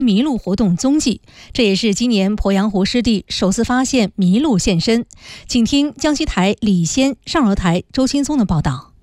麋鹿活动踪迹，这也是今年鄱阳湖湿地首次发现麋鹿现身。请听江西台李先、上游台周青松的报道。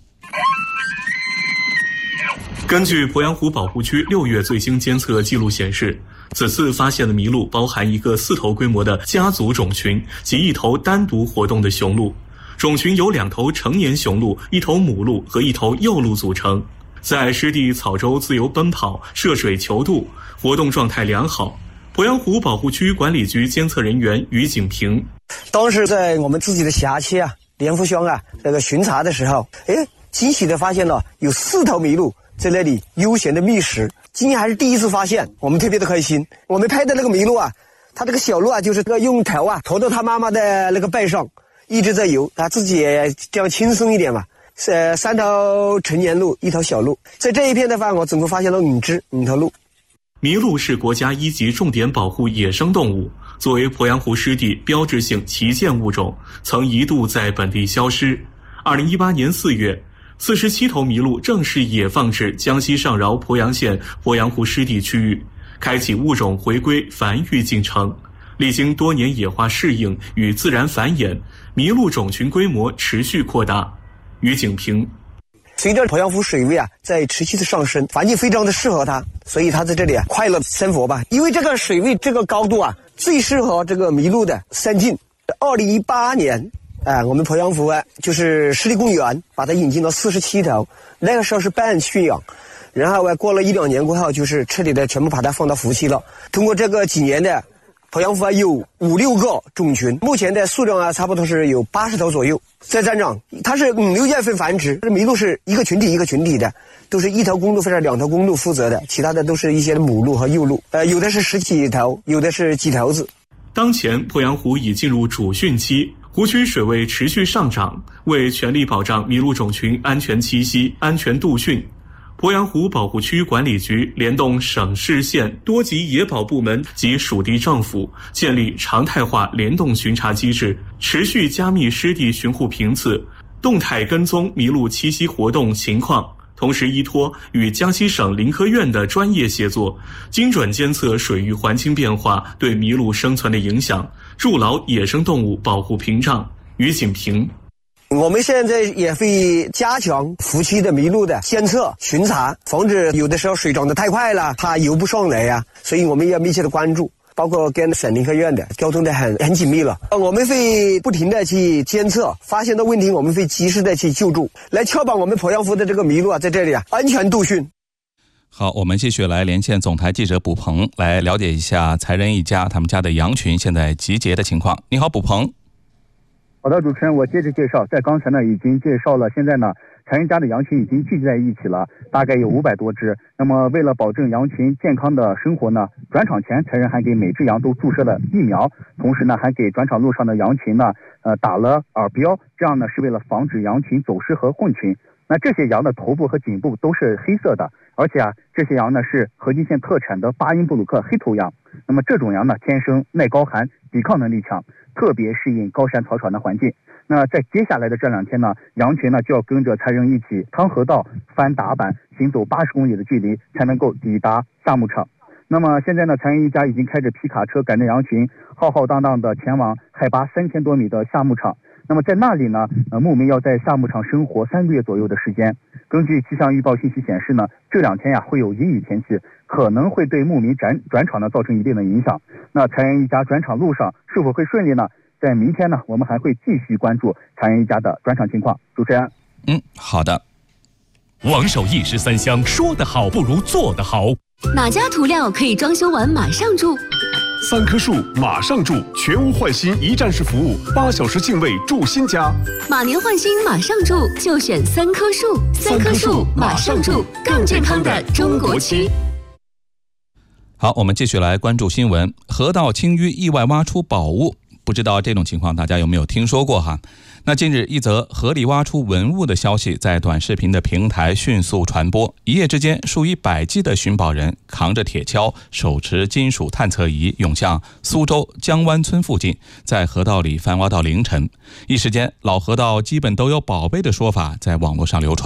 根据鄱阳湖保护区6月最新监测记录显示，此次发现的麋鹿包含一个4头规模的家族种群及1头单独活动的雄鹿，种群由2头成年雄鹿、1头母鹿和1头幼鹿组成，在湿地草洲自由奔跑、涉水求渡，活动状态良好。鄱阳湖保护区管理局监测人员于景平， 当时在我们自己的辖区莲湖乡那个巡查的时候，惊喜的发现了有4头麋鹿在那里悠闲的觅食，今年还是第一次发现，我们特别的开心。我们拍的那个麋鹿它这个小鹿就是用头驮到它妈妈的那个背上，一直在游，它自己也这样轻松一点嘛。3头成年鹿，1头小鹿，在这一片的话，我总共发现了5头鹿。 麋鹿是国家1级重点保护野生动物，作为鄱阳湖湿地标志性旗舰物种，曾一度在本地消失。2018年4月，47头麋鹿正式野放至江西上饶鄱阳县鄱阳湖湿地区域，开启物种回归繁育进程。历经多年野化适应与自然繁衍，麋鹿种群规模持续扩大。于景平， 随着鄱阳湖水位在持续的上升，环境非常的适合它，所以它在这里快乐生活吧。因为这个水位这个高度最适合这个麋鹿的生境。2018年我们鄱阳湖就是湿地公园把它引进了47头，那个时候是半驯养，然后过了1-2年过后，就是彻底的全部把它放到湖期了。通过这个几年的鄱阳湖有5-6个种群，目前的数量差不多是有80头左右在增长。它是5-6月份繁殖，麋鹿是一个群体一个群体的，都是1头公鹿或者2头公鹿负责的，其他的都是一些母鹿和幼鹿，有的是10几头，有的是几头子。 当前鄱阳湖已进入主汛期，湖区水位持续上涨，为全力保障麋鹿种群安全栖息、安全度汛，鄱阳湖保护区管理局联动省市县多级野保部门及属地政府，建立常态化联动巡查机制，持续加密湿地巡护频次，动态跟踪麋鹿栖息活动情况，同时依托与江西省林科院的专业协作，精准监测水域环境变化对麋鹿生存的影响，筑牢野生动物保护屏障。于景平， 我们现在也会加强湖区的麋鹿的监测巡查，防止有的时候水涨得太快了它游不上来所以我们要密切的关注，包括跟省林科院的交通的很紧密了。我们会不停的去监测，发现的问题我们会及时的去救助，来确保我们鄱阳湖的这个麋鹿在这里安全度汛。 好，我们继续来连线总台记者卜鹏，来了解一下才人一家他们家的羊群现在集结的情况。你好，卜鹏。 好的，主持人，我接着介绍，在刚才呢已经介绍了，现在呢才人家的羊群已经聚集在一起了，大概有500多只。那么为了保证羊群健康的生活呢，转场前才人还给每只羊都注射了疫苗，同时呢还给转场路上的羊群呢打了耳标，这样呢是为了防止羊群走失和混群。那这些羊的头部和颈部都是黑色的，而且这些羊呢是河津县特产的巴音布鲁克黑头羊。那么这种羊呢天生耐高寒，抵抗能力强，特别适应高山草场的环境。那在接下来的这2天呢，羊群呢就要跟着才人一起趟河道、翻打板，行走80公里的距离才能够抵达夏牧场。那么现在呢，才人一家已经开着皮卡车赶着羊群，浩浩荡荡的前往海拔3000多米的夏牧场。那么在那里呢，牧民要在夏牧场生活3个月左右的时间。根据气象预报信息显示呢，这2天会有阴雨天气，可能会对牧民转场呢造成一定的影响。那才人一家转场路上是否会顺利呢？在明天呢，我们还会继续关注才人一家的转场情况。主持人， 好的。 王守义13香，说得好不如做得好。 哪家涂料可以装修完马上住 ？3棵树马上住，全屋换新一站式服务，8小时净位住新家。 马年换新马上住，就选3棵树。3棵树马上住，更健康的中国区。 好，我们继续来关注新闻。河道清淤意外挖出宝物，不知道这种情况大家有没有听说过哈？那近日一则河里挖出文物的消息在短视频的平台迅速传播，一夜之间数以百计的寻宝人扛着铁锹，手持金属探测仪涌向苏州江湾村附近，在河道里翻挖到凌晨。一时间老河道基本都有宝贝的说法在网络上流传。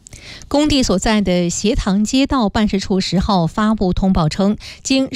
工地所在的协塘街道办事处10号发布通报称，经